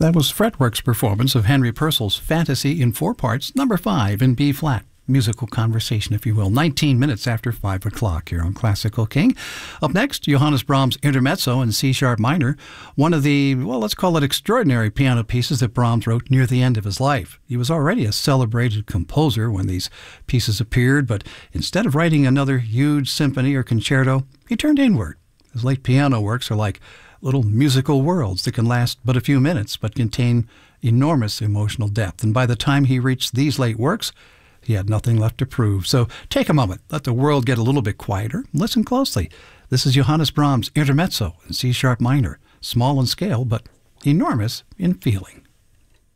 That was Fretworks' performance of Henry Purcell's Fantasy in 4 parts, number 5 in B-flat. Musical conversation, if you will, 19 minutes after 5 o'clock here on Classical King. Up next, Johannes Brahms' Intermezzo in C-sharp minor, one of the, well, let's call it extraordinary piano pieces that Brahms wrote near the end of his life. He was already a celebrated composer when these pieces appeared, but instead of writing another huge symphony or concerto, he turned inward. His late piano works are like little musical worlds that can last but a few minutes but contain enormous emotional depth. And by the time he reached these late works, he had nothing left to prove. So take a moment, let the world get a little bit quieter, and listen closely. This is Johannes Brahms' Intermezzo in C-sharp minor, small in scale but enormous in feeling.